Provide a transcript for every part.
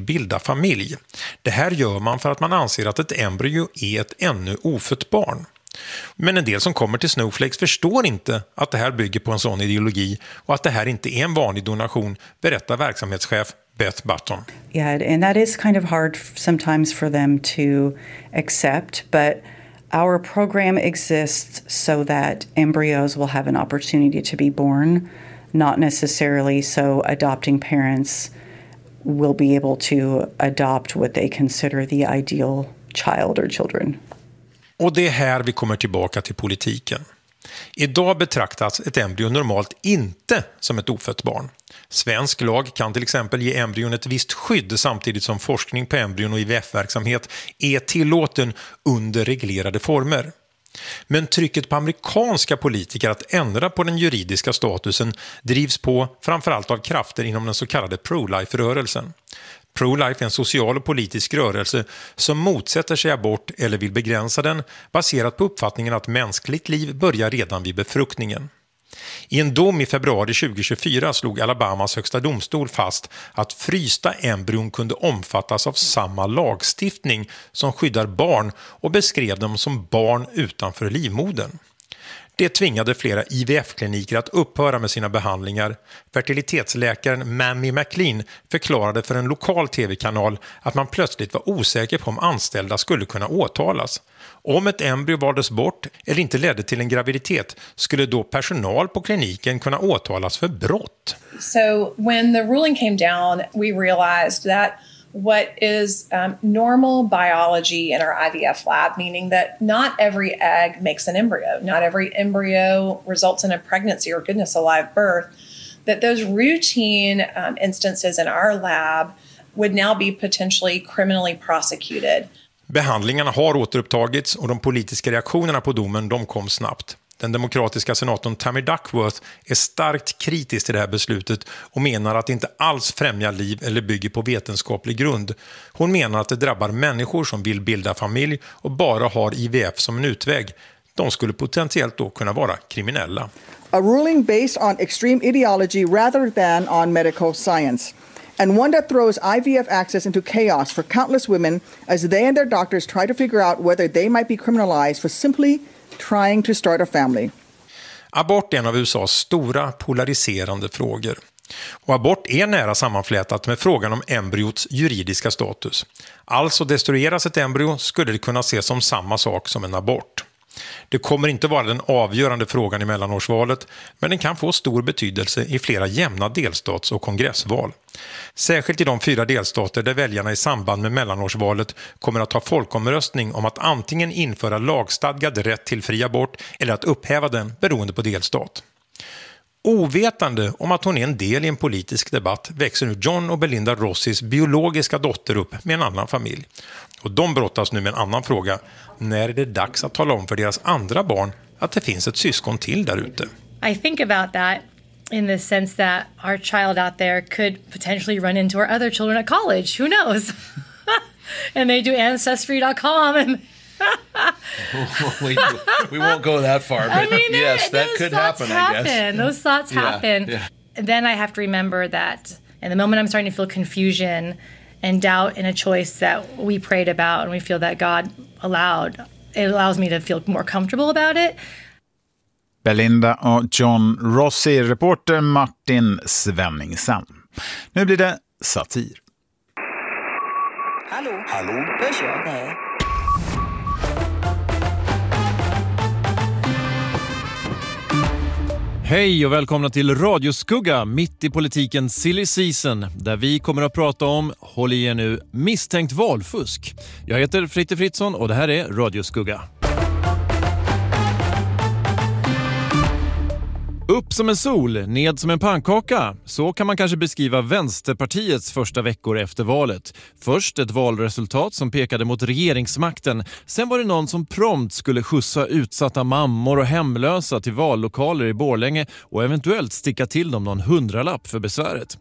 bilda familj. Det här gör man för att man anser att ett embryo är ett ännu ofött barn. Men en del som kommer till Snowflakes förstår inte att det här bygger på en sån ideologi och att det här inte är en vanlig donation, berättar verksamhetschef Beth Button. Yeah, and that is kind of hard sometimes for them to accept, but our program exists so that embryos will have an opportunity to be born, not necessarily so adopting parents will be able to adopt what they consider the ideal child or children. Och det är här vi kommer tillbaka till politiken. Idag betraktas ett embryo normalt inte som ett ofött barn. Svensk lag kan till exempel ge embryon ett visst skydd samtidigt som forskning på embryon och IVF-verksamhet är tillåten under reglerade former. Men trycket på amerikanska politiker att ändra på den juridiska statusen drivs på framförallt av krafter inom den så kallade pro-life-rörelsen. Pro-life är en social och politisk rörelse som motsätter sig abort eller vill begränsa den baserat på uppfattningen att mänskligt liv börjar redan vid befruktningen. I en dom i februari 2024 slog Alabamas högsta domstol fast att frysta embryon kunde omfattas av samma lagstiftning som skyddar barn och beskrev dem som barn utanför livmodern. Det tvingade flera IVF-kliniker att upphöra med sina behandlingar. Fertilitetsläkaren Mammy McLean förklarade för en lokal tv-kanal att man plötsligt var osäker på om anställda skulle kunna åtalas. Om ett embryo valdes bort eller inte ledde till en graviditet skulle då personal på kliniken kunna åtalas för brott. So when the ruling came down, we realized that what is normal biology in our IVF lab, meaning that not every egg makes an embryo, not every embryo results in a pregnancy or goodness alive birth, that those routine instances in our lab would now be potentially criminally prosecuted. Behandlingarna har återupptagits och de politiska reaktionerna på domen de kom snabbt. Den demokratiska senatorn Tammy Duckworth är starkt kritisk till det här beslutet och menar att det inte alls främjar liv eller bygger på vetenskaplig grund. Hon menar att det drabbar människor som vill bilda familj och bara har IVF som en utväg. De skulle potentiellt då kunna vara kriminella. A ruling based on extreme ideology rather than on medical science. And one that throws IVF access into chaos for countless women as they and their doctors try to figure out whether they might be criminalized for simply trying to start a family. Abort är en av USAs stora polariserande frågor. Och abort är nära sammanflätat med frågan om embryots juridiska status. Alltså destrueras ett embryo skulle det kunna ses som samma sak som en abort. Det kommer inte vara den avgörande frågan i mellanårsvalet, men den kan få stor betydelse i flera jämna delstats- och kongressval. Särskilt i de 4 delstater där väljarna i samband med mellanårsvalet kommer att ha folkomröstning om att antingen införa lagstadgad rätt till fri abort eller att upphäva den beroende på delstat. Ovetande om att hon är en del i en politisk debatt växer nu John och Belinda Rossis biologiska dotter upp med en annan familj. Och de brottas nu med en annan fråga. När är det dags att tala om för deras andra barn att det finns ett syskon till där ute? I think about that in the sense that our child out there could potentially run into our other children at college. Who knows? And they do Ancestry.com and we won't go that far, but I mean, yes, that could happen, I guess. Those thoughts happen. Yeah. And then I have to remember that in the moment I'm starting to feel confusion and doubt in a choice that we prayed about and we feel that God allowed, it allows me to feel more comfortable about it. Belinda och John Rossi, reporter Martin Svenningsen. Nu blir det satir. Hallå? Hörs jag? Nej. Hej och välkomna till Radioskugga, mitt i politiken Silly Season, där vi kommer att prata om, håll i er nu, misstänkt valfusk. Jag heter Fritte Fritzson och det här är Radioskugga. Upp som en sol, ned som en pannkaka. Så kan man kanske beskriva Vänsterpartiets första veckor efter valet. Först ett valresultat som pekade mot regeringsmakten. Sen var det någon som prompt skulle skjutsa utsatta mammor och hemlösa till vallokaler i Borlänge och eventuellt sticka till dem någon 100-lapp för besväret.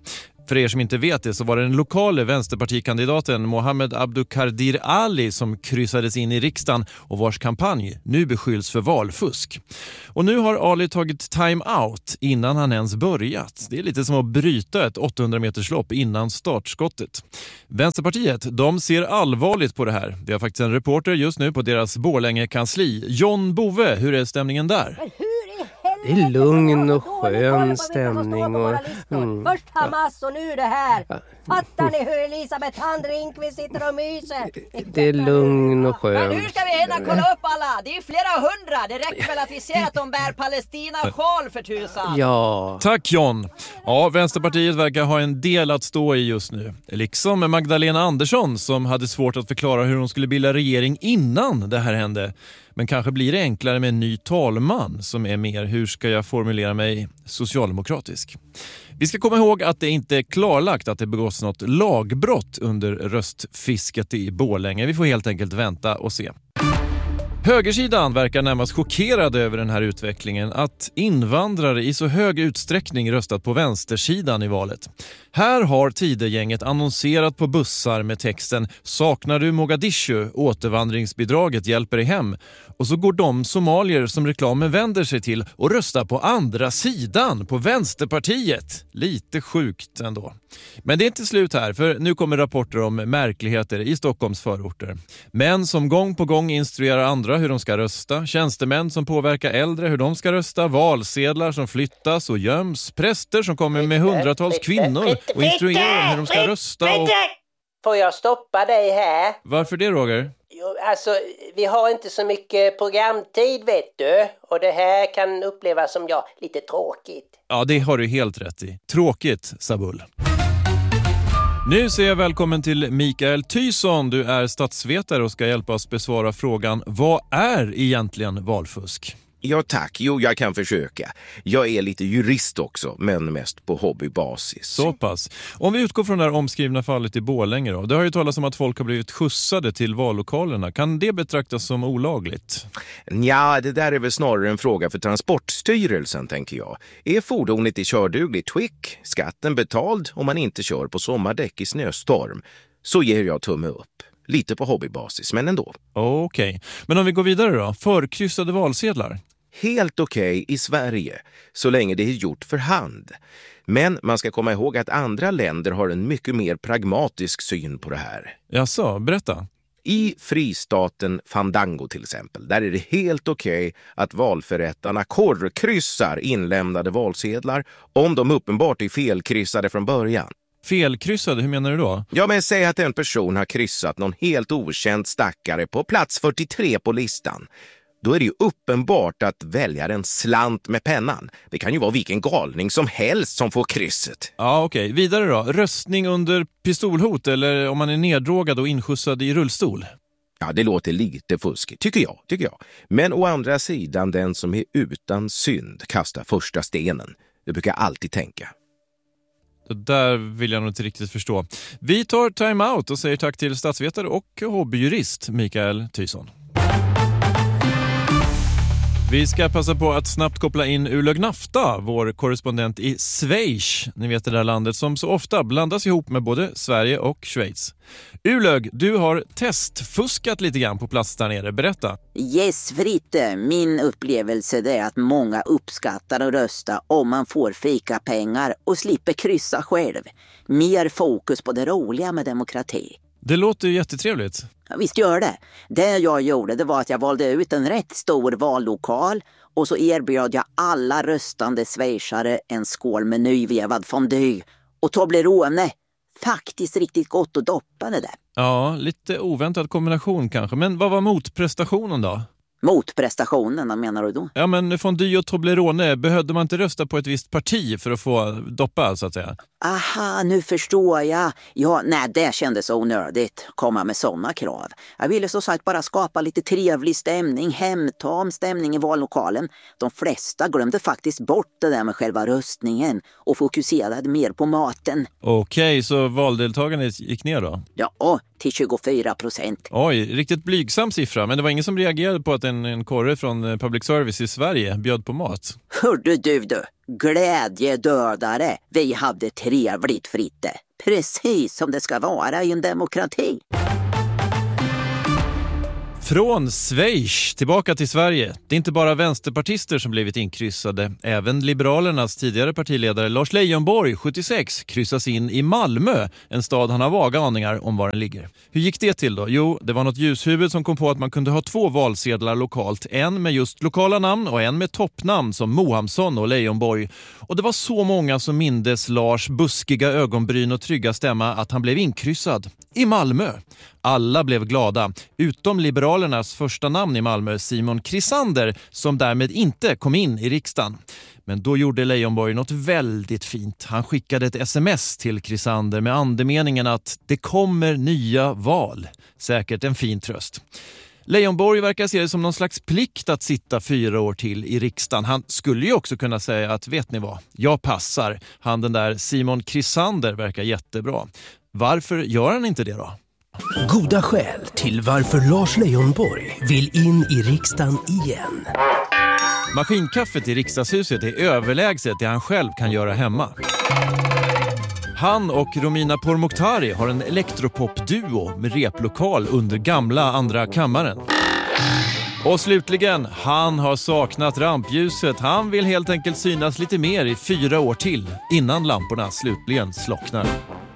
För er som inte vet det så var det den lokala vänsterpartikandidaten Mohammed Abdukadir Ali som kryssades in i riksdagen och vars kampanj nu beskylls för valfusk. Och nu har Ali tagit time out innan han ens börjat. Det är lite som att bryta ett 800-meterslopp innan startskottet. Vänsterpartiet, de ser allvarligt på det här. Det har faktiskt en reporter just nu på deras Borlänge-kansli. John Bove, hur är stämningen där? Det är lugn och skön stämning. Och, Först Hamas och nu det här. Fattar ni hur Elisabeth Handringqvist sitter och myser? Det är lugn och skön. Men hur ska vi hinna kolla upp alla? Det är ju flera hundra. Det räcker väl att vi ser att de bär Palestina-sjal för tusan. Ja. Tack John. Ja, Vänsterpartiet verkar ha en del att stå i just nu. Liksom Magdalena Andersson som hade svårt att förklara hur hon skulle bilda regering innan det här hände. Men kanske blir det enklare med en ny talman som är mer, hur ska jag formulera mig, socialdemokratisk. Vi ska komma ihåg att det inte är klarlagt att det begås något lagbrott under röstfisket i Borlänge. Vi får helt enkelt vänta och se. Högersidan verkar närmast chockerad över den här utvecklingen att invandrare i så hög utsträckning röstat på vänstersidan i valet. Här har Tidegänget annonserat på bussar med texten "Saknar du Mogadishu? Återvandringsbidraget hjälper dig hem." Och så går de somalier som reklamen vänder sig till och röstar på andra sidan, på Vänsterpartiet. Lite sjukt ändå. Men det är inte slut här, för nu kommer rapporter om märkligheter i Stockholms förorter. Män som gång på gång instruerar andra hur de ska rösta, tjänstemän som påverkar äldre hur de ska rösta, valsedlar som flyttas och göms, präster som kommer med hundratals kvinnor och instruerar dem hur de ska rösta och... Får jag stoppa dig här? Varför det, Roger? Jo, alltså, vi har inte så mycket programtid, vet du. Och det här kan upplevas som lite tråkigt. Ja, det har du helt rätt i. Tråkigt, Sabul. Nu säger jag välkommen till Mikael Tyson. Du är statsvetare och ska hjälpa oss besvara frågan: vad är egentligen valfusk? Ja tack, jag kan försöka. Jag är lite jurist också, men mest på hobbybasis. Så pass. Om vi utgår från det här omskrivna fallet i Borlänge då. Det har ju talats om att folk har blivit skjutsade till vallokalerna. Kan det betraktas som olagligt? Ja, det där är väl snarare en fråga för Transportstyrelsen, tänker jag. Är fordonet i kördugligt skick, skatten betald om man inte kör på sommardäck i snöstorm, så ger jag tumme upp. Lite på hobbybasis, men ändå. Okej. Men om vi går vidare då. Förkryssade valsedlar? Helt okej i Sverige, så länge det är gjort för hand. Men man ska komma ihåg att andra länder har en mycket mer pragmatisk syn på det här. Jaså, berätta. I fristaten Fandango till exempel, där är det helt okej att valförrättarna korrkryssar inlämnade valsedlar om de uppenbart är felkryssade från början. Felkryssade, hur menar du då? Ja, men säg att en person har kryssat någon helt okänd stackare på plats 43 på listan. Då är det ju uppenbart att väljaren slant med pennan. Det kan ju vara vilken galning som helst som får krysset. Ja, okej. Vidare då. Röstning under pistolhot eller om man är neddrogad och inskjutsad i rullstol? Ja, det låter lite fuskigt, tycker jag. Men å andra sidan, den som är utan synd kastar första stenen. Det brukar jag alltid tänka. Det där vill jag nog inte riktigt förstå. Vi tar time out och säger tack till statsvetare och hobbyjurist Mikael Tyson. Vi ska passa på att snabbt koppla in Ulög Nafta, vår korrespondent i Schweiz. Ni vet det där landet som så ofta blandas ihop med både Sverige och Schweiz. Ulög, du har testfuskat lite grann på plats där nere. Berätta. Yes, Fritte. Min upplevelse är att många uppskattar att rösta om man får fika pengar och slipper kryssa själv. Mer fokus på det roliga med demokrati. Det låter ju jättetrevligt. Ja, visst gör det. Det jag gjorde, det var att jag valde ut en rätt stor vallokal och så erbjöd jag alla röstande schweizare en skål med nyvevad fondue och Toblerone. Faktiskt riktigt gott att doppa det där. Ja, lite oväntad kombination kanske. Men vad var motprestationen då? Motprestationen, menar du då? Ja, men fondue och Toblerone, behövde man inte rösta på ett visst parti för att få doppa, så att säga? Aha, nu förstår jag. Ja, nej, det kändes onödigt. Komma med sådana krav. Jag ville så sagt bara skapa lite trevlig stämning, hemtam stämning i vallokalen. De flesta glömde faktiskt bort det där med själva röstningen och fokuserade mer på maten. Okej, så valdeltagandet gick ner då? Ja, till 24%. Oj, riktigt blygsam siffra. Men det var ingen som reagerade på att en korre från public service i Sverige bjöd på mat. Hörde du, glädjedödare. Vi hade trevligt, Fritte. Precis som det ska vara i en demokrati. Från Schweiz tillbaka till Sverige. Det är inte bara vänsterpartister som blivit inkryssade. Även Liberalernas tidigare partiledare Lars Leijonborg, 76, kryssas in i Malmö. En stad han har vaga aningar om var den ligger. Hur gick det till då? Jo, det var något ljushuvud som kom på att man kunde ha 2 valsedlar lokalt. En med just lokala namn och en med toppnamn som Mohamsson och Leijonborg. Och det var så många som mindes Lars buskiga ögonbryn och trygga stämma att han blev inkryssad i Malmö. Alla blev glada, utom Liberalernas första namn i Malmö, Simon Krisander, som därmed inte kom in i riksdagen. Men då gjorde Leijonborg något väldigt fint. Han skickade ett sms till Krisander med andemeningen att det kommer nya val. Säkert en fin tröst. Leijonborg verkar se det som någon slags plikt att sitta 4 år till i riksdagen. Han skulle ju också kunna säga att vet ni vad, jag passar. Han den där Simon Krisander verkar jättebra. Varför gör han inte det då? Goda skäl till varför Lars Leijonborg vill in i riksdagen igen. Maskinkaffet i riksdagshuset är överlägset det han själv kan göra hemma. Han och Romina Pourmokhtari har en elektropop-duo med replokal under gamla andra kammaren. Och slutligen, han har saknat rampljuset. Han vill helt enkelt synas lite mer i 4 år till innan lamporna slutligen slocknar.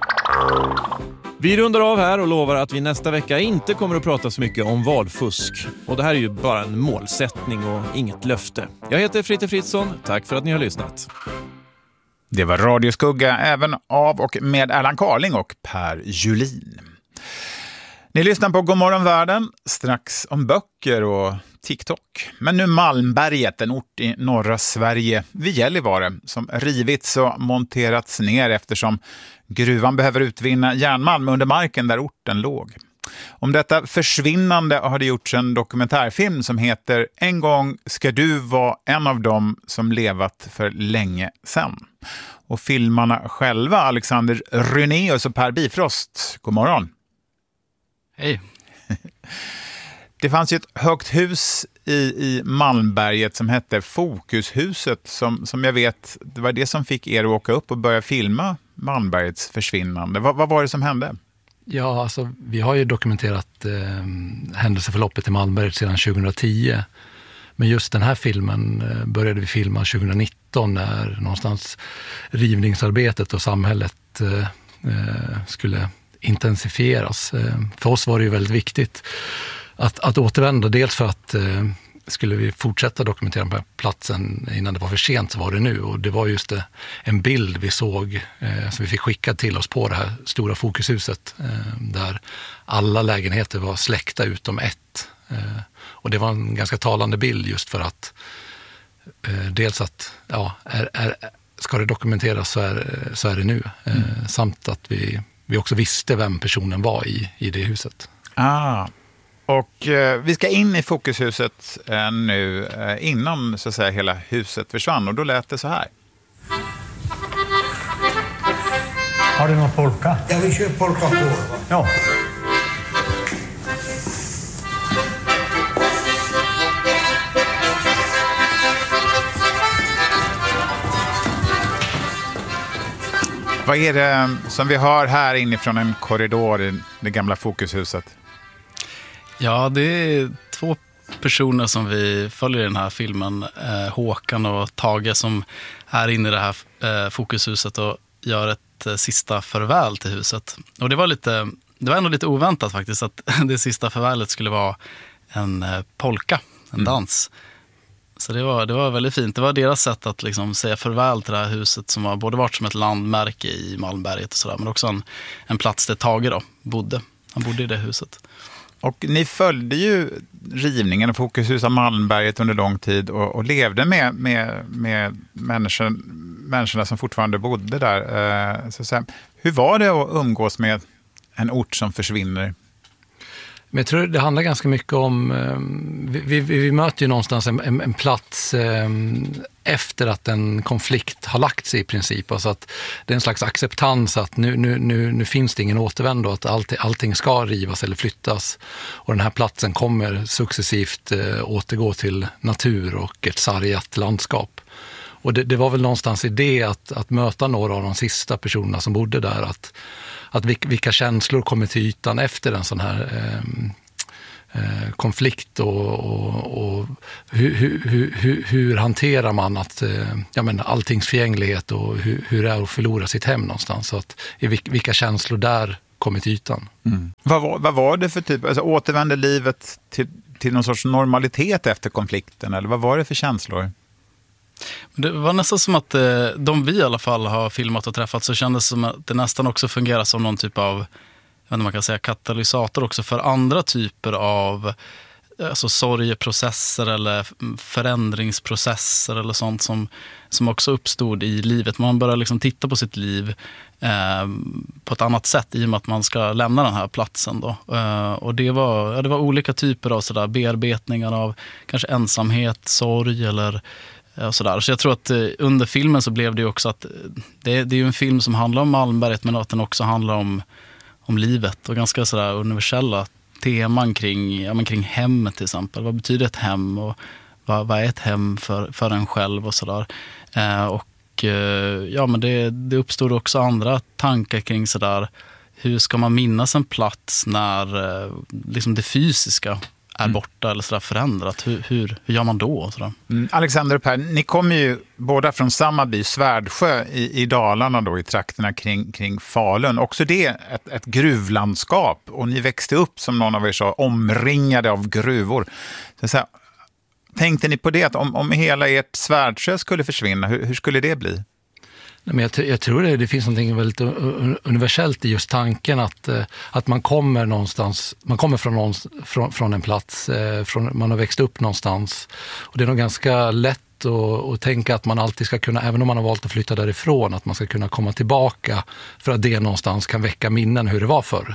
Vi rundar av här och lovar att vi nästa vecka inte kommer att prata så mycket om valfusk. Och det här är ju bara en målsättning och inget löfte. Jag heter Fritte Fritzson, tack för att ni har lyssnat. Det var Radioskugga även av och med Erland Carling och Per Julin. Ni lyssnar på Godmorgon Världen, strax om böcker och TikTok. Men nu Malmberget, en ort i norra Sverige vid Gällivare, som rivits och monterats ner eftersom gruvan behöver utvinna järnmalm under marken där orten låg. Om detta försvinnande har det gjorts en dokumentärfilm som heter En gång ska du vara en av dem som levat för länge sedan. Och filmarna själva, Alexander Rynéus och Per Bifrost. God morgon. Hej. Det fanns ju ett högt hus i Malmberget som hette Fokushuset som jag vet, det var det som fick er att åka upp och börja filma Malmbergets försvinnande. Vad var det som hände? Ja, alltså vi har ju dokumenterat händelseförloppet i Malmberget sedan 2010. Men just den här filmen började vi filma 2019 när någonstans rivningsarbetet och samhället skulle intensifieras. För oss var det ju väldigt viktigt att återvända, dels för att skulle vi fortsätta dokumentera på platsen innan det var för sent, så var det nu. Och det var just en bild vi såg som vi fick skickad till oss på det här stora fokushuset där alla lägenheter var släckta utom ett. Och det var en ganska talande bild just för att dels att ska det dokumenteras så är det nu. Samt att vi också visste vem personen var i det huset. Och vi ska in i Fokushuset nu innan så att säga hela huset försvann, och då lät det så här. Har du någon polka? Ja, vi kör polka på. Ja. Vad är det som vi hör här inifrån en korridor i det gamla Fokushuset? Ja, det är 2 personer som vi följer i den här filmen. Håkan och Tage som är inne i det här Fokushuset och gör ett sista farväl till huset. Och det var ändå lite oväntat faktiskt att det sista farvälet skulle vara en polka, en dans. Så det var väldigt fint. Det var deras sätt att liksom säga farväl till det här huset som har både varit som ett landmärke i Malmberget och sådär, men också en plats där Tage då bodde. Han bodde i det huset. Och ni följde ju rivningen av Fokushus av Malmberget under lång tid och levde med människorna som fortfarande bodde där. Så hur var det att umgås med en ort som försvinner? Men jag tror det handlar ganska mycket om, vi möter ju någonstans en plats efter att en konflikt har lagt sig i princip. Alltså att det är en slags acceptans att nu finns det ingen återvändo, att allting ska rivas eller flyttas. Och den här platsen kommer successivt återgå till natur och ett sargat landskap. Och det var väl någonstans i det att möta några av de sista personerna som bodde där, att vilka känslor kommer till ytan efter en sån här konflikt och hur hanterar man att alltings förgänglighet och hur det är att förlora sitt hem någonstans. Så att vilka känslor där kommer till ytan. Mm. Vad var det för typ? Alltså, återvände livet till någon sorts normalitet efter konflikten? Eller vad var det för känslor? Det var nästan som att de vi i alla fall har filmat och träffat, så kändes det som att det nästan också fungerar som någon typ av, jag vet inte, man kan säga katalysator också för andra typer av sorgeprocesser eller förändringsprocesser eller sånt som också uppstod i livet. Man börjar liksom titta på sitt liv på ett annat sätt i och med att man ska lämna den här platsen då. Och det var olika typer av sådär bearbetningar av kanske ensamhet, sorg eller sådär. Så jag tror att under filmen så blev det ju också att det är ju en film som handlar om Malmberget, men att den också handlar om livet och ganska sådär universella teman kring hemmet till exempel. Vad betyder ett hem och vad är ett hem för en själv och sådär. Men det uppstod också andra tankar kring sådär, hur ska man minnas en plats när liksom det fysiska är borta eller sådär förändrat. Hur gör man då? Sådär? Alexander och Per, ni kommer ju båda från samma by, Svärdsjö i Dalarna då, i trakterna kring Falun. Också det ett gruvlandskap, och ni växte upp, som någon av er sa, omringade av gruvor. Så här, tänkte ni på det, att om hela ert Svärdsjö skulle försvinna, hur skulle det bli? Men jag tror det finns något väldigt universellt i just tanken att man kommer någonstans, man kommer från en plats, man har växt upp någonstans, och det är nog ganska lätt att tänka att man alltid ska kunna, även om man har valt att flytta därifrån, att man ska kunna komma tillbaka för att det någonstans kan väcka minnen hur det var förr.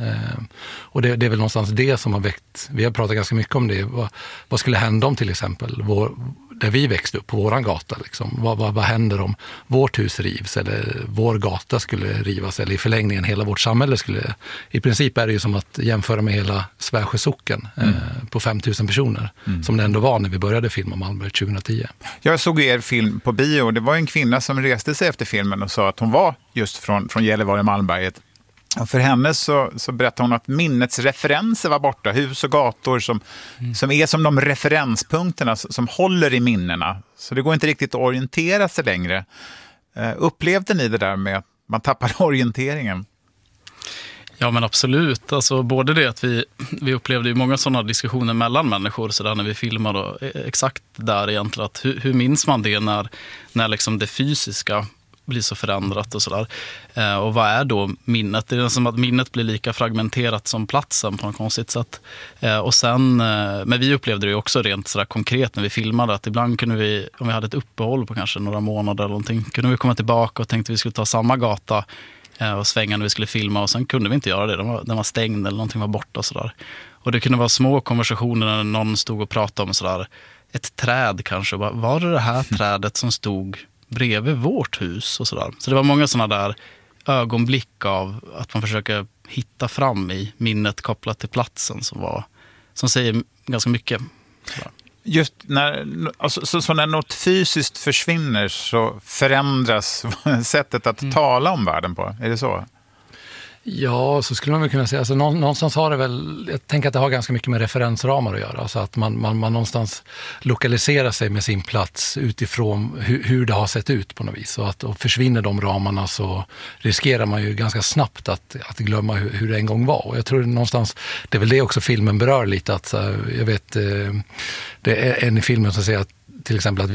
Och det är väl någonstans det som har väckt, vi har pratat ganska mycket om det, vad skulle hända om till exempel där vi växte upp på våran gata liksom, vad händer om vårt hus rivs eller vår gata skulle rivas, eller i förlängningen hela vårt samhälle skulle, i princip är det ju som att jämföra med hela Svärdsjö socken på 5000 personer som det ändå var när vi började filma Malmberget 2010. Jag såg er film på bio, det var en kvinna som reste sig efter filmen och sa att hon var just från Gällivare Malmberget. Och för henne så berättade hon att minnets referenser var borta. Hus och gator som är som de referenspunkterna som håller i minnena. Så det går inte riktigt att orientera sig längre. Upplevde ni det där med att man tappar orienteringen? Ja, men absolut. Alltså, både det att vi upplevde ju många sådana diskussioner mellan människor så där när vi filmade, och exakt där egentligen, att hur minns man det när liksom det fysiska blir så förändrat och sådär. Och vad är då minnet? Det är som att minnet blir lika fragmenterat som platsen på något konstigt sätt. Och sen, men vi upplevde det ju också rent sådär konkret när vi filmade, att ibland kunde vi, om vi hade ett uppehåll på kanske några månader eller någonting, kunde vi komma tillbaka och tänkte vi skulle ta samma gata och svänga när vi skulle filma, och sen kunde vi inte göra det. Den var stängd eller någonting var borta och sådär. Och det kunde vara små konversationer när någon stod och pratade om sådär ett träd kanske. Var det här trädet som stod bredvid vårt hus och sådär. Så det var många sådana där ögonblick av att man försöker hitta fram i minnet kopplat till platsen som säger ganska mycket. Sådär. Just när något fysiskt försvinner så förändras sättet att tala om världen på. Är det så? Ja, så skulle man väl kunna säga. Alltså, någonstans har det väl, jag tänker att det har ganska mycket med referensramar att göra. Alltså att man någonstans lokaliserar sig med sin plats utifrån hur det har sett ut på något vis. Och försvinner de ramarna så riskerar man ju ganska snabbt att glömma hur det en gång var. Och jag tror någonstans, det är väl det också filmen berör lite. Att, jag vet, det är en i filmen som säger att, till exempel att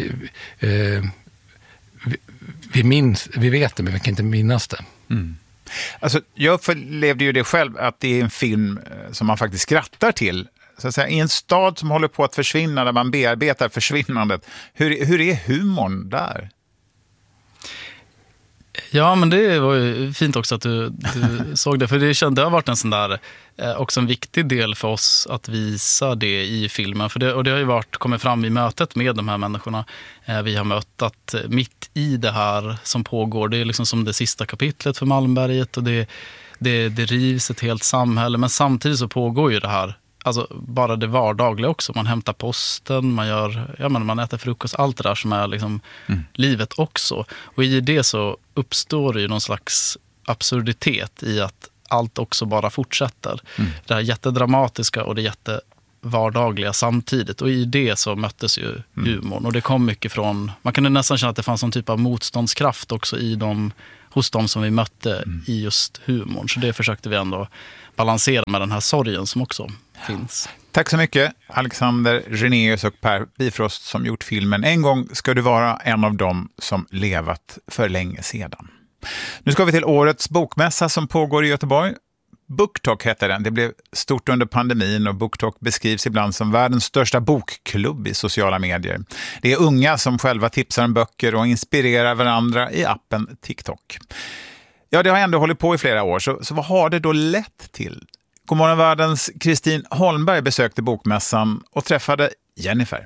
vi vet det men vi kan inte minnas det. Mm. Alltså, jag upplevde ju det själv, att det är en film som man faktiskt skrattar till. Så att säga, i en stad som håller på att försvinna, där man bearbetar försvinnandet. Hur är humorn där? Ja, men det var ju fint också att du såg det. För det har varit en sån där, också en viktig del för oss att visa det i filmen. För det har ju kommit fram i mötet med de här människorna vi har mött, att mitt i det här som pågår, det är liksom som det sista kapitlet för Malmberget, och det rivs ett helt samhälle. Men samtidigt så pågår ju det här, alltså bara det vardagliga också. Man hämtar posten, man äter frukost, allt det där som är liksom livet också. Och i det så uppstår det ju någon slags absurditet i att allt också bara fortsätter. Det här jättedramatiska och det jättevardagliga samtidigt. Och i det så möttes ju humorn. Och det kom mycket från, man kunde nästan känna att det fanns någon typ av motståndskraft också hos dem som vi mötte i just humorn. Så det försökte vi ändå balansera med den här sorgen som också finns. Tack så mycket, Alexander Renéus och Per Bifrost, som gjort filmen En gång ska du vara en av dem som levat för länge sedan. Nu ska vi till årets bokmässa som pågår i Göteborg. BookTok heter den. Det blev stort under pandemin och BookTok beskrivs ibland som världens största bokklubb i sociala medier. Det är unga som själva tipsar om böcker och inspirerar varandra i appen TikTok. Ja, det har ändå hållit på i flera år, så vad har det då lett till? Godmorgon världens Kristin Holmberg besökte bokmässan och träffade Jennifer.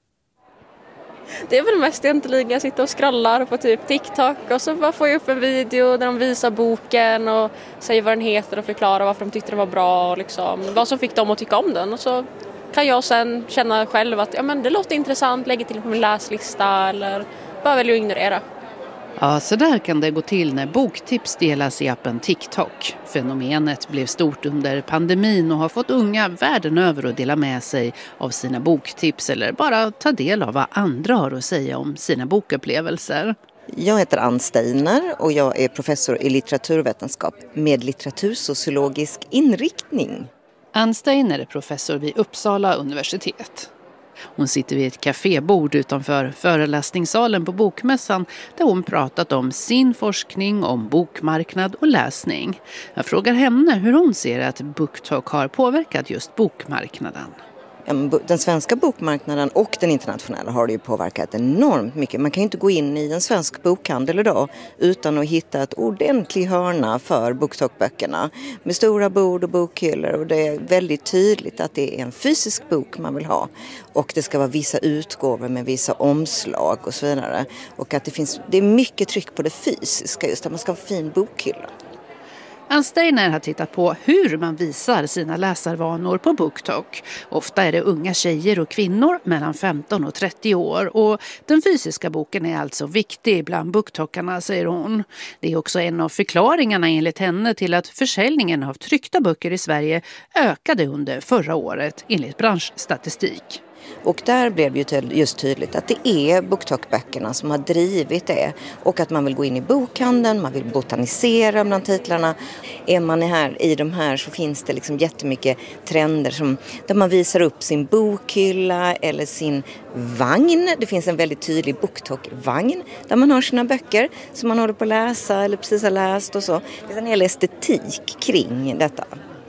Det är väl mest egentligen jag sitter och scrollar på typ TikTok och så bara får jag upp en video där de visar boken och säger vad den heter och förklarar varför de tyckte den var bra och liksom vad som fick dem att tycka om den. Och så kan jag sen känna själv att det låter intressant, lägga till på min läslista eller bara välja att ignorera. Ja, så där kan det gå till när boktips delas i appen TikTok. Fenomenet blev stort under pandemin och har fått unga världen över att dela med sig av sina boktips eller bara ta del av vad andra har att säga om sina bokupplevelser. Jag heter Ann Steiner och jag är professor i litteraturvetenskap med litteratursociologisk inriktning. Ann Steiner är professor vid Uppsala universitet. Hon sitter vid ett kafébord utanför föreläsningssalen på bokmässan där hon pratat om sin forskning om bokmarknad och läsning. Jag frågar henne hur hon ser att BookTok har påverkat just bokmarknaden. Den svenska bokmarknaden och den internationella har det ju påverkat enormt mycket. Man kan ju inte gå in i en svensk bokhandel idag utan att hitta ett ordentlig hörna för BookTok-böckerna med stora bord och bokhyllor, och det är väldigt tydligt att det är en fysisk bok man vill ha och det ska vara vissa utgåvor med vissa omslag och så vidare, och att det är mycket tryck på det fysiska, just att man ska ha en fin bokhylla. Ann Steiner har tittat på hur man visar sina läsarvanor på BookTok. Ofta är det unga tjejer och kvinnor mellan 15 och 30 år. Och den fysiska boken är alltså viktig bland booktokarna, säger hon. Det är också en av förklaringarna enligt henne till att försäljningen av tryckta böcker i Sverige ökade under förra året enligt branschstatistik. Och där blev det ju just tydligt att det är BookTok-böckerna som har drivit det. Och att man vill gå in i bokhandeln, man vill botanisera bland titlarna. Är man här i de här så finns det liksom jättemycket trender där man visar upp sin bokhylla eller sin vagn. Det finns en väldigt tydlig BookTok-vagn där man har sina böcker som man håller på att läsa eller precis har läst och så. Det är en hel estetik kring detta.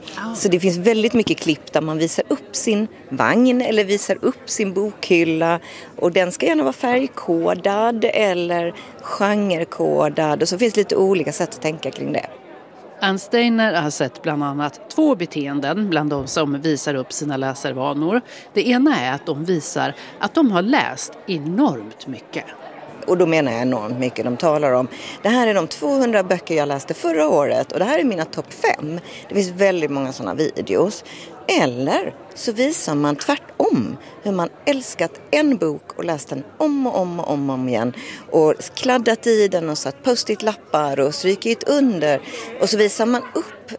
Så det finns väldigt mycket klipp där man visar upp sin vagn eller visar upp sin bokhylla, och den ska gärna vara färgkodad eller genrekodad, och så finns det lite olika sätt att tänka kring det. Ann Steiner har sett bland annat 2 beteenden bland de som visar upp sina läsarvanor. Det ena är att de visar att de har läst enormt mycket. Och då menar jag enormt mycket. De talar om, det här är de 200 böcker jag läste förra året och det här är mina topp 5. Det finns väldigt många sådana videos. Eller så visar man tvärtom hur man älskat en bok och läst den om och om igen. Och kladdat i den och satt post-it-lappar och strykit under. Och så visar man upp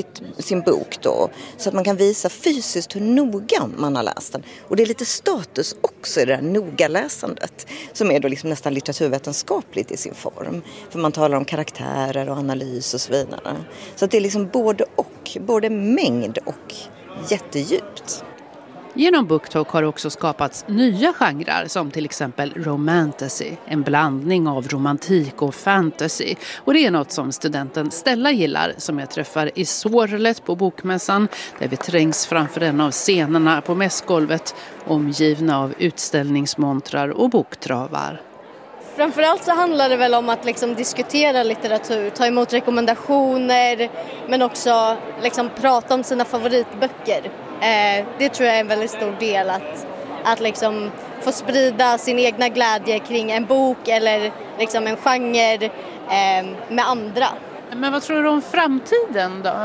sin bok då. Så att man kan visa fysiskt hur noga man har läst den. Och det är lite status också i det där noga läsandet. Som är då liksom nästan litteraturvetenskapligt i sin form. För man talar om karaktärer och analys och så vidare. Så att det är liksom både och. Både mängd och jättedjupt. Genom BookTok har det också skapats nya genrer som till exempel romantasy, en blandning av romantik och fantasy. Och det är något som studenten Stella gillar, som jag träffar i Sorlet på bokmässan där vi trängs framför en av scenerna på mässgolvet omgivna av utställningsmontrar och boktravar. framförallt så handlar det väl om att liksom diskutera litteratur, ta emot rekommendationer men också liksom prata om sina favoritböcker. Det tror jag är en väldigt stor del att liksom få sprida sin egna glädje kring en bok eller liksom en genre med andra. Men vad tror du om framtiden då?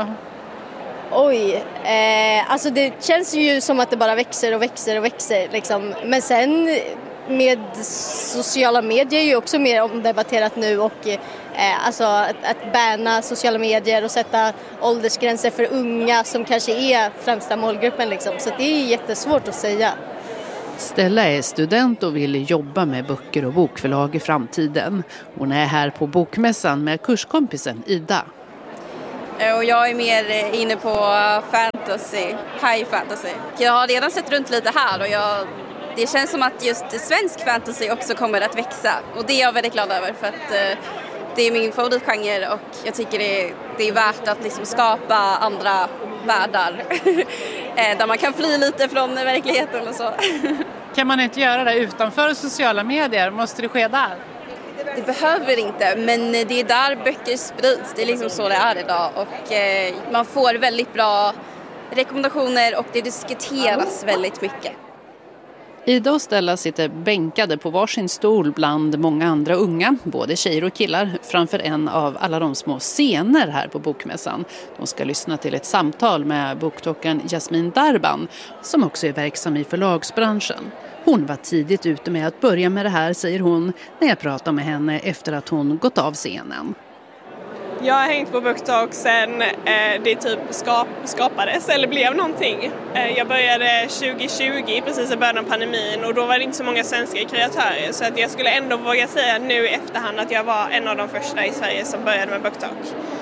Oj, alltså det känns ju som att det bara växer och växer och växer liksom. Men sen med sociala medier är ju också mer omdebatterat nu och alltså att banna sociala medier och sätta åldersgränser för unga som kanske är främsta målgruppen liksom. Så det är jättesvårt att säga. Stella är student och vill jobba med böcker och bokförlag i framtiden. Hon är här på bokmässan med kurskompisen Ida. Och jag är mer inne på fantasy, high fantasy. Jag har redan sett runt lite här och det känns som att just svensk fantasy också kommer att växa. Och det är jag väldigt glad över för att det är min favoritgenre och jag tycker det är värt att liksom skapa andra världar där man kan fly lite från verkligheten och så. Kan man inte göra det utanför sociala medier? Måste det ske där? Det behöver inte, men det är där böcker sprids. Det är liksom så det är idag och man får väldigt bra rekommendationer och det diskuteras väldigt mycket. Ida och Stella sitter bänkade på varsin stol bland många andra unga, både tjejer och killar, framför en av alla de små scener här på bokmässan. De ska lyssna till ett samtal med boktalkaren Jasmin Darban, som också är verksam i förlagsbranschen. Hon var tidigt ute med att börja med det här, säger hon, när jag pratade med henne efter att hon gått av scenen. Jag har hängt på BookTalk sen det typ skapades eller blev någonting. Jag började 2020, precis i början av pandemin, och då var det inte så många svenska kreatörer. Så att jag skulle ändå våga säga nu i efterhand att jag var en av de första i Sverige som började med BookTalk.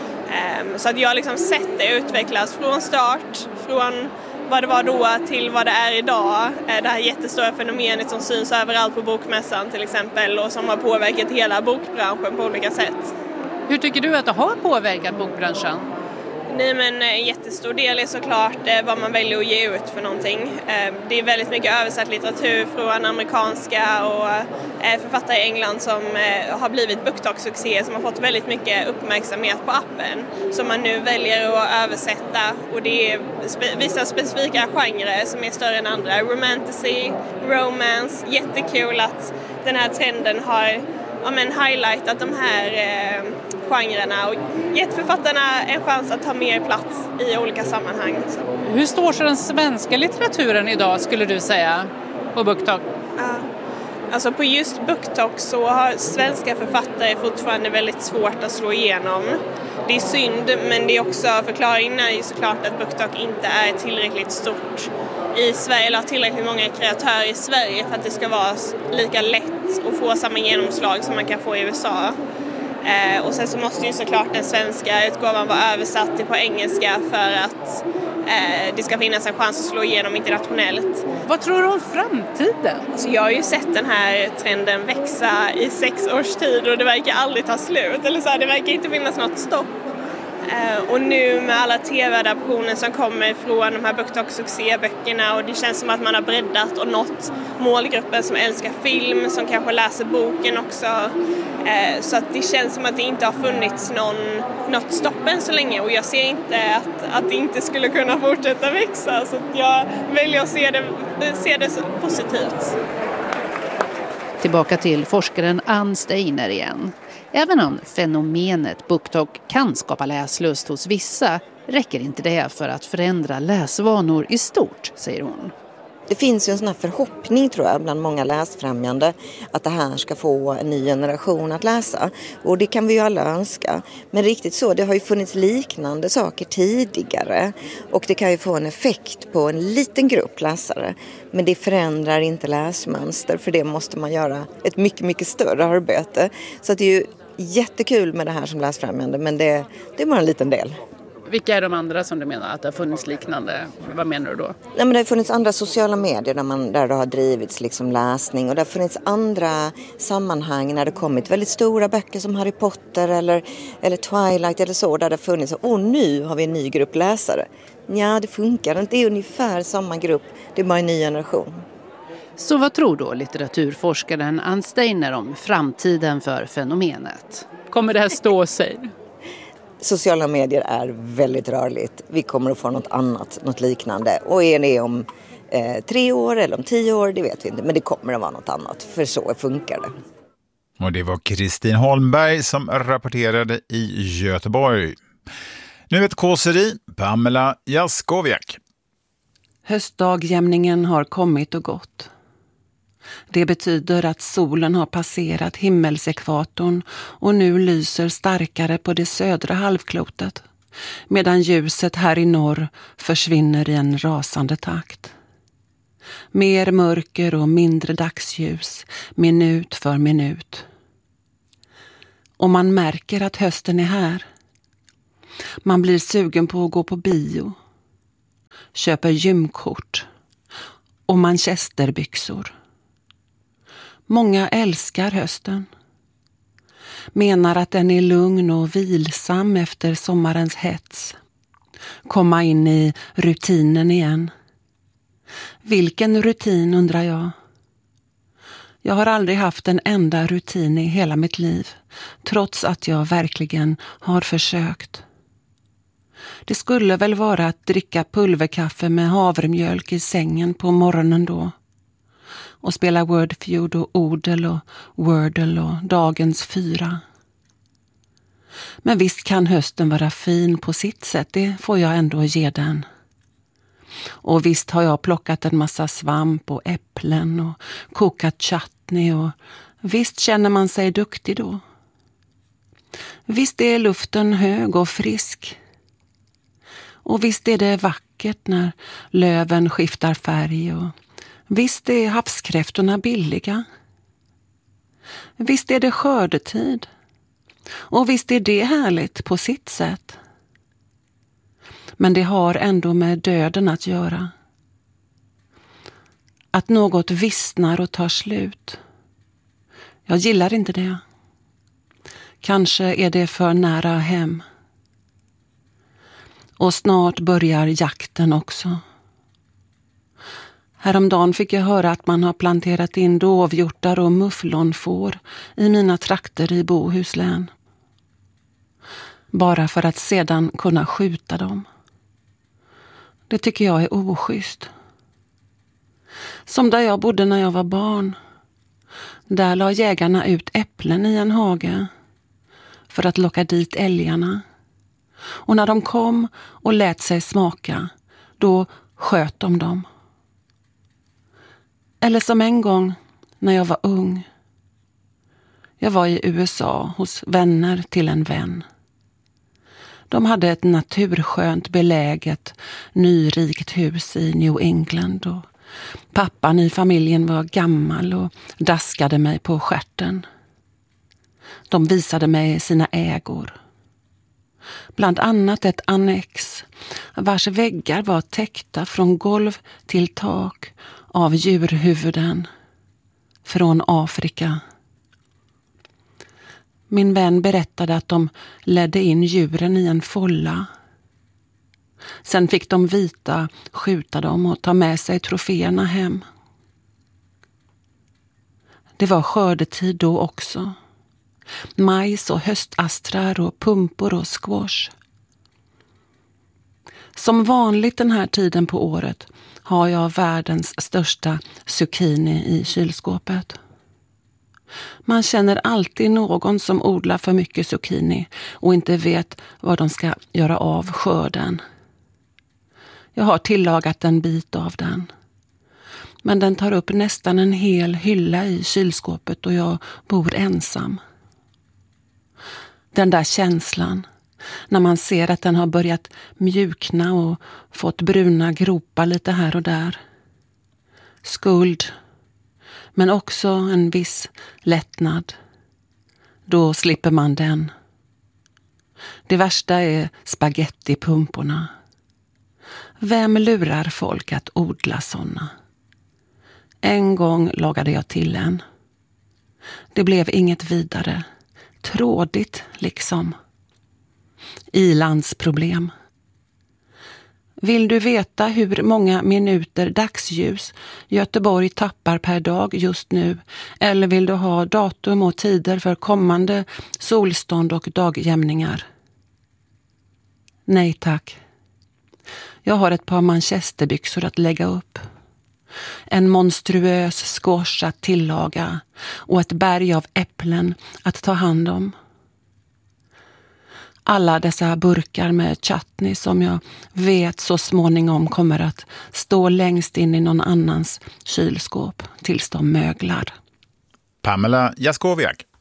Så att jag har liksom sett det utvecklas från start, från vad det var då till vad det är idag. Det här jättestora fenomenet som syns överallt på bokmässan till exempel och som har påverkat hela bokbranschen på olika sätt. Hur tycker du att det har påverkat bokbranschen? Nej, men en jättestor del är såklart vad man väljer att ge ut för någonting. Det är väldigt mycket översatt litteratur från amerikanska och författare i England som har blivit BookTalk-succé, som har fått väldigt mycket uppmärksamhet på appen som man nu väljer att översätta, och det är vissa specifika genrer som är större än andra. Romantasy, romance, jättekul att den här trenden har highlightat de här genrerna och gett författarna en chans att ta mer plats i olika sammanhang. Hur står sig den svenska litteraturen idag, skulle du säga, på BookTalk? Alltså på just BookTalk så har svenska författare fortfarande väldigt svårt att slå igenom. Det är synd, men det är också förklaringen är ju såklart att BookTalk inte är tillräckligt stort i Sverige, eller har tillräckligt många kreatörer i Sverige för att det ska vara lika lätt att få samma genomslag som man kan få i USA. Och sen så måste ju såklart den svenska utgåvan vara översatt till på engelska för att det ska finnas en chans att slå igenom internationellt. Vad tror du om framtiden? Alltså jag har ju sett den här trenden växa i 6 års tid och det verkar aldrig ta slut. Eller så här, det verkar inte finnas något stopp. Och nu med alla tv-adaptioner som kommer från de här BookTalk-succéböckerna, och det känns som att man har breddat och nått målgruppen som älskar film, som kanske läser boken också. Så att det känns som att det inte har funnits något stopp än så länge, och jag ser inte att det inte skulle kunna fortsätta växa. Så att jag väljer att se det positivt. Tillbaka till forskaren Ann Steiner igen. Även om fenomenet BookTalk kan skapa läslust hos vissa, räcker inte det för att förändra läsvanor i stort, säger hon. Det finns ju en sån här förhoppning, tror jag, bland många läsfrämjande att det här ska få en ny generation att läsa. Och det kan vi ju alla önska. Men riktigt så, det har ju funnits liknande saker tidigare. Och det kan ju få en effekt på en liten grupp läsare. Men det förändrar inte läsmönster, för det måste man göra ett mycket, mycket större arbete. Så att det är ju jättekul med det här som läsfrämjande, men det är bara en liten del. Vilka är de andra som du menar att det har funnits liknande? Vad menar du då? Nej, men det har funnits andra sociala medier där det har drivits liksom läsning, och det har funnits andra sammanhang när det kommit väldigt stora böcker som Harry Potter eller Twilight eller så, där det har funnits, och nu har vi en ny grupp läsare. Ja, det funkar inte, det är ungefär samma grupp, det är bara en ny generation. Så vad tror då litteraturforskaren Ann Steiner om framtiden för fenomenet? Kommer det här stå sig? Sociala medier är väldigt rörligt. Vi kommer att få något annat, något liknande. Och är det om 3 år eller om 10 år, det vet vi inte. Men det kommer att vara något annat, för så funkar det. Och det var Kristin Holmberg som rapporterade i Göteborg. Nu ett kåseri, Pamela Jaskowiak. Höstdagjämningen har kommit och gått. Det betyder att solen har passerat himmelsekvatorn och nu lyser starkare på det södra halvklotet, medan ljuset här i norr försvinner i en rasande takt. Mer mörker och mindre dagsljus, minut för minut. Och man märker att hösten är här. Man blir sugen på att gå på bio, köper gymkort och manchesterbyxor. Många älskar hösten. Menar att den är lugn och vilsam efter sommarens hets. Komma in i rutinen igen. Vilken rutin, undrar jag? Jag har aldrig haft en enda rutin i hela mitt liv, trots att jag verkligen har försökt. Det skulle väl vara att dricka pulverkaffe med havremjölk i sängen på morgonen då. Och spela Wordfeud och Odel och Wordle och Dagens 4. Men visst kan hösten vara fin på sitt sätt, det får jag ändå ge den. Och visst har jag plockat en massa svamp och äpplen och kokat chutney och visst känner man sig duktig då. Visst är luften hög och frisk. Och visst är det vackert när löven skiftar färg och visst är havskräftorna billiga. Visst är det skördetid. Och visst är det härligt på sitt sätt. Men det har ändå med döden att göra. Att något vissnar och tar slut. Jag gillar inte det. Kanske är det för nära hem. Och snart börjar jakten också. Häromdagen fick jag höra att man har planterat in dovhjortar och mufflonfår i mina trakter i Bohuslän. Bara för att sedan kunna skjuta dem. Det tycker jag är oschysst. Som där jag bodde när jag var barn. Där la jägarna ut äpplen i en hage för att locka dit älgarna. Och när de kom och lät sig smaka, då sköt de dem. Eller som en gång när jag var ung. Jag var i USA hos vänner till en vän. De hade ett naturskönt beläget, nyrikt hus i New England och pappan i familjen var gammal och daskade mig på stjärten. De visade mig sina ägor. Bland annat ett annex vars väggar var täckta från golv till tak av djurhuvuden från Afrika. Min vän berättade att de ledde in djuren i en folla. Sen fick de vita skjuta dem och ta med sig troféerna hem. Det var skördetid då också. Majs och höstastrar och pumpor och squash. Som vanligt den här tiden på året har jag världens största zucchini i kylskåpet. Man känner alltid någon som odlar för mycket zucchini och inte vet vad de ska göra av skörden. Jag har tillagat en bit av den. Men den tar upp nästan en hel hylla i kylskåpet och jag bor ensam. Den där känslan, när man ser att den har börjat mjukna och fått bruna gropar lite här och där. Skuld, men också en viss lättnad. Då slipper man den. Det värsta är spagettipumporna. Vem lurar folk att odla såna? En gång lagade jag till en. Det blev inget vidare. Trådigt liksom. Ilandsproblem. Vill du veta hur många minuter dagsljus Göteborg tappar per dag just nu? Eller vill du ha datum och tider för kommande solstånd och dagjämningar? Nej tack. Jag har ett par manchesterbyxor att lägga upp. En monstruös squash att tillaga och ett berg av äpplen att ta hand om. Alla dessa burkar med chutney som jag vet så småningom kommer att stå längst in i någon annans kylskåp tills de möglar. Pamela Jaskowiak.